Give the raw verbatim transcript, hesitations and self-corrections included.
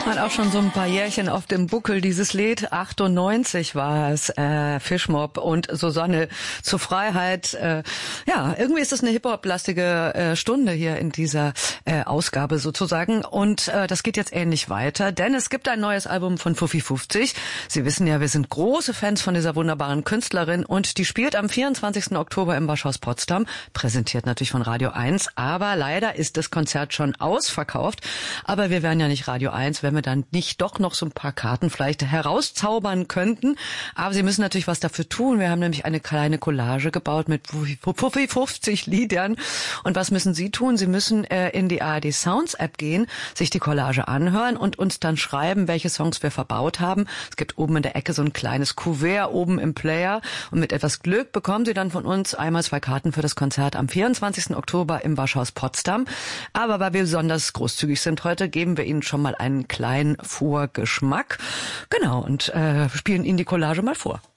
Hat auch schon so ein paar Jährchen auf dem Buckel, dieses Lied. achtundneunzig war es, äh, Fischmob und Susanne zur Freiheit. Äh, ja, irgendwie ist es eine Hip-Hop-lastige äh, Stunde hier in dieser äh, Ausgabe sozusagen. Und äh, das geht jetzt ähnlich weiter, denn es gibt ein neues Album von Fuffi fünfzig. Sie wissen ja, wir sind große Fans von dieser wunderbaren Künstlerin und die spielt am vierundzwanzigsten Oktober im Waschhaus Potsdam, präsentiert natürlich von Radio eins, aber leider ist das Konzert schon ausverkauft. Aber wir wären ja nicht Radio eins, wenn wir dann nicht doch noch so ein paar Karten vielleicht herauszaubern könnten. Aber Sie müssen natürlich was dafür tun. Wir haben nämlich eine kleine Collage gebaut mit Fuffi fünfzig Liedern. Und was müssen Sie tun? Sie müssen äh, in die A R D Sounds App gehen, sich die Collage anhören und uns dann schreiben, welche Songs wir verbaut haben. Es gibt oben in der Ecke so ein kleines Kuvert oben im Player. Und mit etwas Glück bekommen Sie dann von uns einmal zwei Karten für das Konzert am vierundzwanzigsten Oktober im Waschhaus Potsdam. Aber weil wir besonders großzügig sind heute, geben wir Ihnen schon mal einen kleinen Vorgeschmack. Genau, und äh, spielen Ihnen die Collage mal vor.